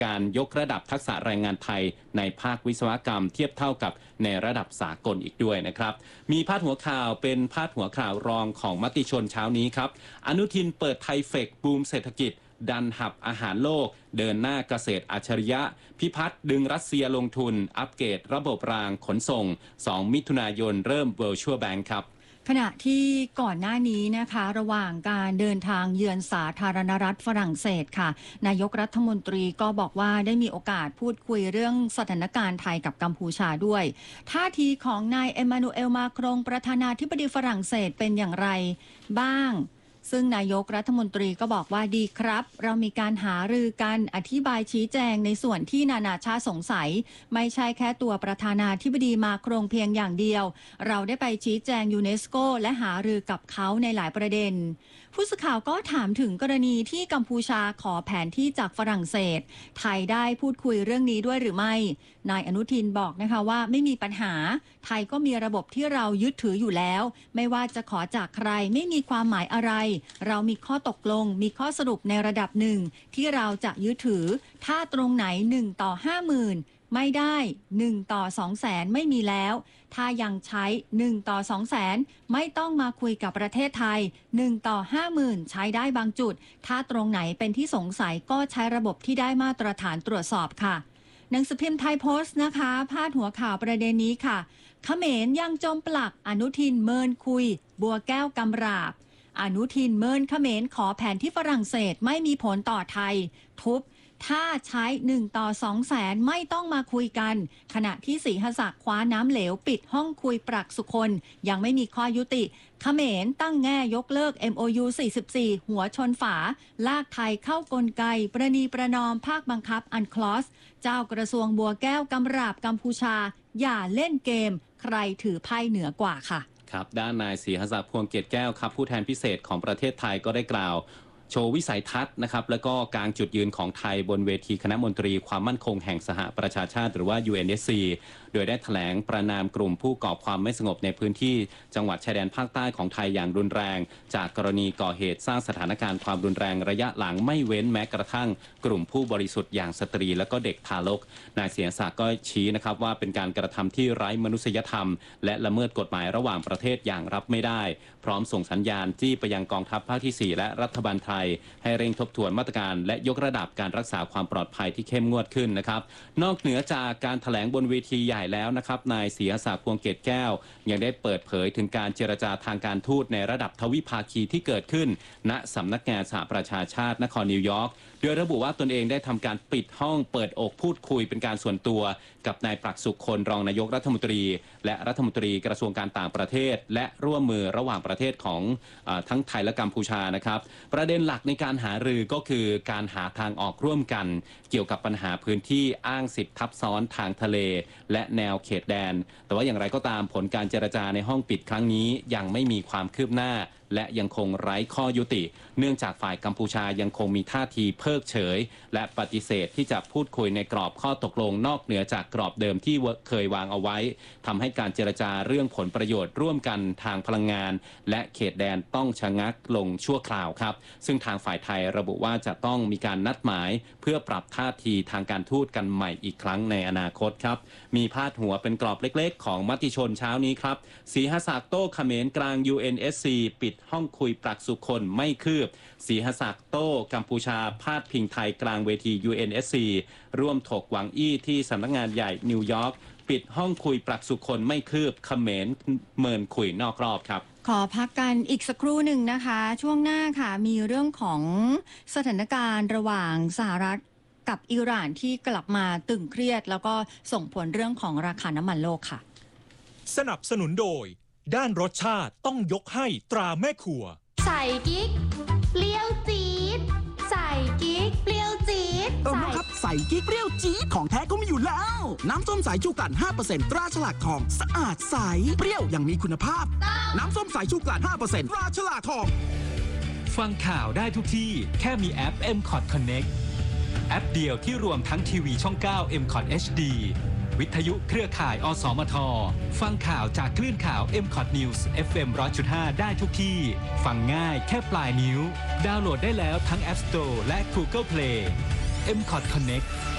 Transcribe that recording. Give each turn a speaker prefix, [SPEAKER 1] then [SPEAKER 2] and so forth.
[SPEAKER 1] การยกระดับทักษะแรงงานไทยในภาควิศวกรรมเทียบเท่ากับในระดับสากลอีกด้วยนะครับมีพาดหัวข่าวเป็นพาดหัวข่าวรองของมติชนเช้านี้ครับอนุทินเปิดไทยเฟกบูมเศรษฐกิจดันหับอาหารโลกเดินหน้าเกษตรอัจฉริยะพิพัฒน์ดึงรัสเซียลงทุนอัปเกรดระบบรางขนส่ง2 มิถุนายนเริ่ม Virtual Bank ครับ
[SPEAKER 2] ขณะที่ก่อนหน้านี้นะคะระหว่างการเดินทางเยือนสาธารณรัฐฝรั่งเศสค่ะนายกรัฐมนตรีก็บอกว่าได้มีโอกาสพูดคุยเรื่องสถานการณ์ไทยกับกัมพูชาด้วยท่าทีของนายเอมานูเอลมาครงประธานาธิบดีฝรั่งเศสเป็นอย่างไรบ้างซึ่งนายกรัฐมนตรีก็บอกว่าดีครับเรามีการหารือกันอธิบายชี้แจงในส่วนที่นานาชาติสงสัยไม่ใช่แค่ตัวประธานาธิบดีมาครงเพียงอย่างเดียวเราได้ไปชี้แจงยูเนสโกและหารือกับเขาในหลายประเด็นผู้สื่อข่าวก็ถามถึงกรณีที่กัมพูชาขอแผนที่จากฝรั่งเศสไทยได้พูดคุยเรื่องนี้ด้วยหรือไม่นายอนุทินบอกนะคะว่าไม่มีปัญหาไทยก็มีระบบที่เรายึดถืออยู่แล้วไม่ว่าจะขอจากใครไม่มีความหมายอะไรเรามีข้อตกลงมีข้อสรุปในระดับหนึ่งที่เราจะยึดถือถ้าตรงไหน1 ต่อ 50,000ไม่ได้1 ต่อ 200,000ไม่มีแล้วถ้ายังใช้1 ต่อ 200,000ไม่ต้องมาคุยกับประเทศไทย1 ต่อ 50,000ใช้ได้บางจุดถ้าตรงไหนเป็นที่สงสัยก็ใช้ระบบที่ได้มาตรฐานตรวจสอบค่ะหนังสือพิมพ์ไทยโพสต์นะคะพาดหัวข่าวประเด็นนี้ค่ะเขมรยังจมปลักอนุทินเมินคุยบัวแก้วกำราบอนุทินเมินเขมรขอแผนที่ฝรั่งเศสไม่มีผลต่อไทยทุบถ้าใช้1 ต่อ 200,000ไม่ต้องมาคุยกันขณะที่ศรีหศักดิ์คว้าน้ำเหลวปิดห้องคุยปรักสุคนยังไม่มีข้อยุติเขมรตั้งแง่ยกเลิก MOU 44หัวชนฝาลากไทยเข้ากลไกประนีประนอมภาคบังคับอันคลอสเจ้ากระทรวงบัวแก้วกำราบกัมพูชาอย่าเล่นเกมใครถือไพ่เหนือกว่าค่ะ
[SPEAKER 1] ครับด้านนายศรีหศักดิ์พวงเกียรติแก้วครับผู้แทนพิเศษของประเทศไทยก็ได้กล่าวโชว์วิสัยทัศน์นะครับแล้วก็กางจุดยืนของไทยบนเวทีคณะมนตรีความมั่นคงแห่งสหประชาชาติหรือว่า UNSC โดยได้แถลงประนามกลุ่มผู้ก่อความไม่สงบในพื้นที่จังหวัดชายแดนภาคใต้ของไทยอย่างรุนแรงจากกรณีก่อเหตุสร้างสถานการณ์ความรุนแรงระยะหลังไม่เว้นแม้กระทั่งกลุ่มผู้บริสุทธิ์อย่างสตรีและก็เด็กทารกนายเสียศักดิ์ก็ชี้นะครับว่าเป็นการกระทำที่ไร้มนุษยธรรมและละเมิดกฎหมายระหว่างประเทศอย่างรับไม่ได้พร้อมส่งสัญญาณที่ไปยังกองทัพภาคที่ 4และรัฐบาลไทยให้เร่งทบทวนมาตรการและยกระดับการรักษาความปลอดภัยที่เข้มงวดขึ้นนะครับนอกเหนือจากการแถลงบนเวทีใหญ่แล้วนะครับนายศรีหศักดิ์พวงเกตแก้วยังได้เปิดเผยถึงการเจรจาทางการทูตในระดับทวิภาคีที่เกิดขึ้นณสำนักงานสหประชาชาตินครนิวยอร์กโดยระบุว่าตนเองได้ทำการปิดห้องเปิดอกพูดคุยเป็นการส่วนตัวกับนายปรักษ์สุคนรองนายกรัฐมนตรีและรัฐมนตรีกระทรวงการต่างประเทศและร่วมมือระหว่างประเทศของทั้งไทยและกัมพูชานะครับประเด็นหลักในการหารือก็คือการหาทางออกร่วมกันเกี่ยวกับปัญหาพื้นที่อ้างสิทธิทับซ้อนทางทะเลและแนวเขตแดนแต่ว่าอย่างไรก็ตามผลการเจรจาในห้องปิดครั้งนี้ยังไม่มีความคืบหน้าและยังคงไร้ข้อยุติเนื่องจากฝ่ายกัมพูชายังคงมีท่าทีเพิกเฉยและปฏิเสธที่จะพูดคุยในกรอบข้อตกลงนอกเหนือจากกรอบเดิมที่เคยวางเอาไว้ทำให้การเจรจาเรื่องผลประโยชน์ร่วมกันทางพลังงานและเขตแดนต้องชะงักลงชั่วคราวครับซึ่งทางฝ่ายไทยระบุว่าจะต้องมีการนัดหมายเพื่อปรับท่าทีทางการทูตกันใหม่อีกครั้งในอนาคตครับมีพาดหัวเป็นกรอบเล็กๆของมติชนเช้านี้ครับศรีหศักดิ์โต้เขมรกลาง UNSC ปิดห้องคุยปรักษ์สุคนไม่คืบศรีหศักดิ์โต้กัมพูชาพาดพิงไทยกลางเวที UNSC ร่วมถกหวังอี้ที่สำนักงานใหญ่นิวยอร์กปิดห้องคุยปรักษ์สุคนไม่คืบเขมรเมินคุยนอกรอบครับ
[SPEAKER 2] ขอพักกันอีกสักครู่หนึ่งนะคะช่วงหน้าค่ะมีเรื่องของสถานการณ์ระหว่างสหรัฐกับอิหร่านที่กลับมาตึงเครียดแล้วก็ส่งผลเรื่องของราคาน้ำมันโลกค่ะ
[SPEAKER 3] สนับสนุนโดยด้านรสชาติต้องยกให้ตราแม่ครัว
[SPEAKER 4] ใส่กิ๊กเปรี้ยวจี๊ดใส่กิ๊กเปรี้ยวจี๊ด
[SPEAKER 5] ครับใส่กิ๊กเปรี้ยวจี๊ดของแท้ก็มีอยู่แล้วน้ำส้มสายชูกลั่น 5% ตราฉลากทองสะอาดใสเปรี้ยวอย่างมีคุณภาพน้ำส้มสายชูกลั่น 5% ตราฉลากทอง
[SPEAKER 6] ฟังข่าวได้ทุกที่แค่มีแอป MCOT Connect แอปเดียวที่รวมทั้งทีวีช่อง 9 MCOT HD วิทยุเครือข่ายอสมทฟังข่าวจากคลื่นข่าว MCOT News FM 100.5 ได้ทุกที่ฟังง่ายแค่ปลายนิ้วดาวน์โหลดได้แล้วทั้ง App Store และ Google Play MCOT Connect